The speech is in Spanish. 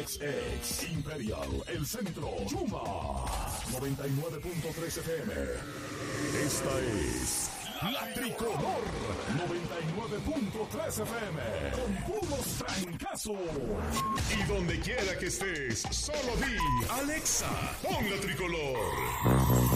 Ex Imperial, El Centro, Yuma, 99.3 FM. Esta es La Tricolor, 99.3 FM, con puros trancazos. Y donde quiera que estés, solo di, Alexa, pon La Tricolor.